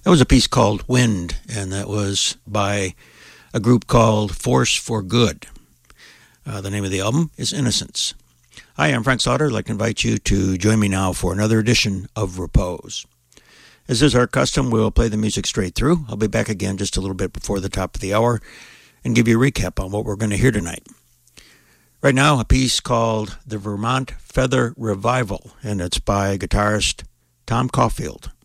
That was a piece called Wind, and that was by a group called Force for Good. The name of the album is Innocence. Hi, I'm Frank Slaughter. I'd like to invite you to join me now for another edition of Repose. As is our custom, we'll play the music straight through. I'll be back again just a little bit before the top of the hour and give you a recap on what we're going to hear tonight. Right now, a piece called The Vermont Feather Revival, and it's by guitarist Tom Caulfield.